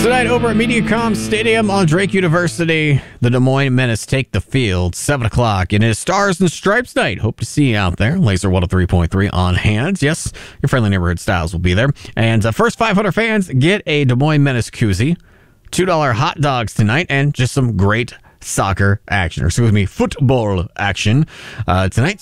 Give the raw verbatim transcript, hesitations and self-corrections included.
Tonight over at MediaCom Stadium on Drake University, the Des Moines Menace take the field, seven o'clock. It is Stars and Stripes night. Hope to see you out there. Laser one oh three point three on hand. Yes, your friendly neighborhood Styles will be there. And uh, first five hundred fans get a Des Moines Menace koozie, two dollar hot dogs tonight, and just some great soccer action, or excuse me, football action uh, tonight.